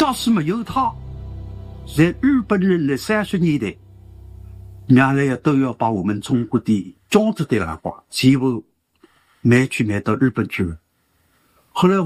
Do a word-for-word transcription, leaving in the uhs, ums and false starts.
假使没有他，在日本人的三十年代，将来都要把我们中国的江浙的兰花全部卖去卖到日本去了。后来